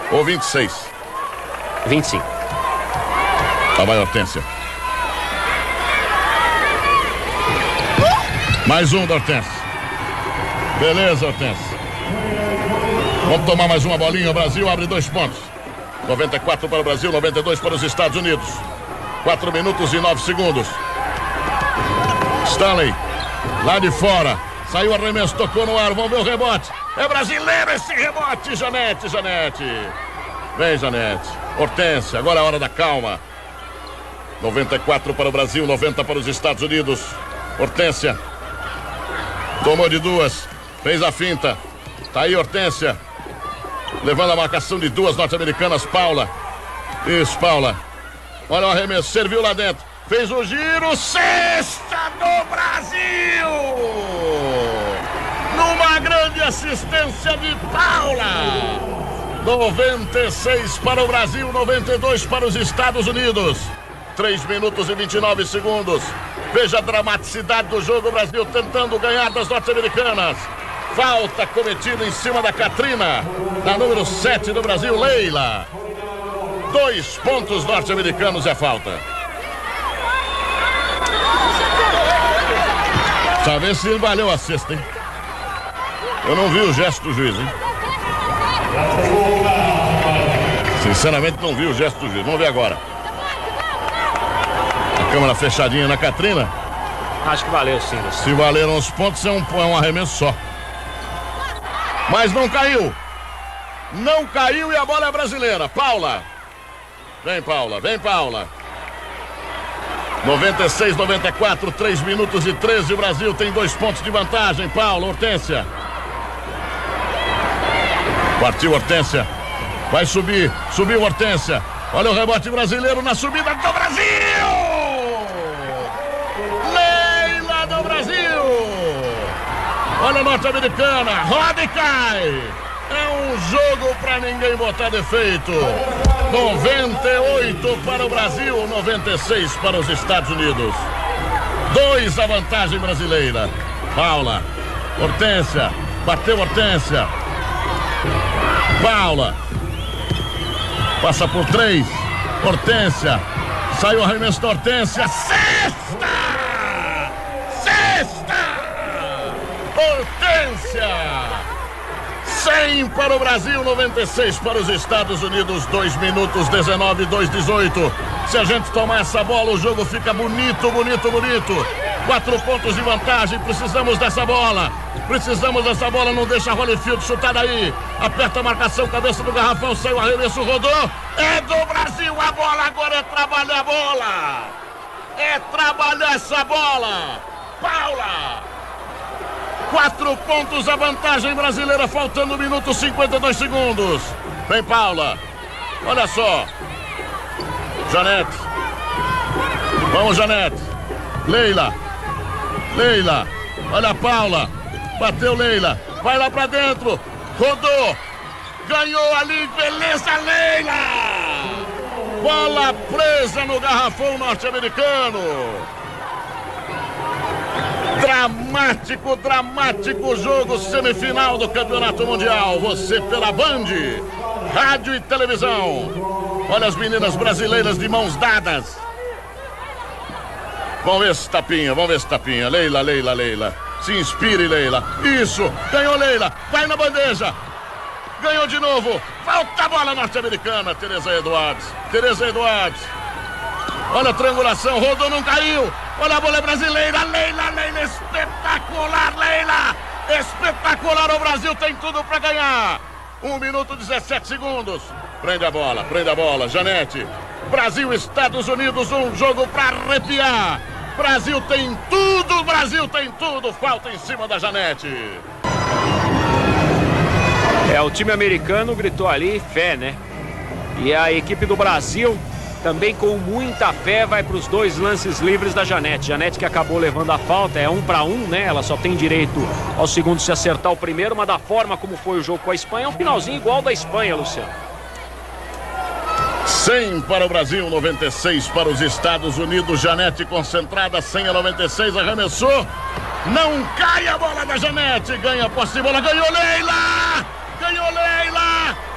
ou 26? 25. Lá vai Hortência. Mais um da Hortência. Beleza, Hortência. Vamos tomar mais uma bolinha. O Brasil abre 2 pontos. 94 para o Brasil, 92 para os Estados Unidos. 4 minutos e 9 segundos. Stanley, lá de fora. Saiu o arremesso, tocou no ar. Vamos ver o rebote. É brasileiro esse rebote. Janete. Vem, Janete. Hortência, agora é a hora da calma. 94 para o Brasil, 90 para os Estados Unidos. Hortência. Tomou de 2. Fez a finta. Tá aí Hortência. Levando a marcação de 2 norte-americanas. Paula. Isso, Paula. Olha o arremesso. Serviu lá dentro. Fez o giro. Cesta do Brasil. Numa grande assistência de Paula. 96 para o Brasil, 92 para os Estados Unidos. 3 minutos e 29 segundos. Veja a dramaticidade do jogo. O Brasil tentando ganhar das norte-americanas. Falta cometida em cima da Katrina, na número 7 do Brasil, Leila. 2 pontos norte-americanos é falta. Sabe se valeu a cesta, hein? Eu não vi o gesto do juiz, hein? Sinceramente não vi o gesto do juiz. Vamos ver agora. A câmera fechadinha na Katrina. Acho que valeu sim. Se valeram os pontos, é um arremesso só. Mas não caiu. Não caiu e a bola é brasileira. Paula. Vem, Paula. 96, 94, 3 minutos e 13. O Brasil tem 2 pontos de vantagem. Paula, Hortência. Partiu Hortência. Vai subir. Subiu Hortência. Olha o rebote brasileiro na subida do Brasil. Leila do Brasil. Olha a norte-americana. Roda e cai. É um jogo pra ninguém botar defeito. 98 para o Brasil, 96 para os Estados Unidos. 2 a vantagem brasileira. Paula. Hortência. Bateu Hortência. Paula. Passa por 3. Hortência. Saiu o arremesso da Hortência. Cesta! Hortência. 100 para o Brasil, 96 para os Estados Unidos. 2 minutos, 19, 2:18. Se a gente tomar essa bola, o jogo fica bonito. 4 pontos de vantagem. Precisamos dessa bola. Não deixa Holyfield chutar daí. Aperta a marcação, cabeça do garrafão. Saiu o arremesso, rodou. É do Brasil a bola. Agora é trabalhar a bola. É trabalhar essa bola. Paula. 4 pontos a vantagem brasileira, faltando 1 minuto e 52 segundos. Vem Paula. Olha só. Janete. Vamos, Janete. Leila. Olha a Paula. Bateu Leila. Vai lá pra dentro. Rodou. Ganhou ali. Beleza, Leila. Bola presa no garrafão norte-americano. Dramático jogo, semifinal do Campeonato Mundial. Você pela Band, rádio e televisão. Olha as meninas brasileiras de mãos dadas. Vamos ver esse tapinha. Leila. Se inspire, Leila. Isso, ganhou Leila. Vai na bandeja. Ganhou de novo. Falta a bola norte-americana. Tereza Edwards. Olha a triangulação, rodou, não caiu. Olha a bola brasileira, Leila, espetacular, Leila. Espetacular, o Brasil tem tudo para ganhar. 1 minuto e 17 segundos. Prende a bola, Janete. Brasil, Estados Unidos, um jogo para arrepiar. Brasil tem tudo. Falta em cima da Janete. O time americano gritou ali, fé, né? E a equipe do Brasil também com muita fé vai para os 2 lances livres da Janete. Janete que acabou levando a falta, é 1 para 1, né? Ela só tem direito ao segundo se acertar o primeiro, mas da forma como foi o jogo com a Espanha, é um finalzinho igual da Espanha, Luciano. 100 para o Brasil, 96 para os Estados Unidos. Janete concentrada, 100 a 96, arremessou. Não cai a bola da Janete, ganha a posse de bola, ganhou Leila!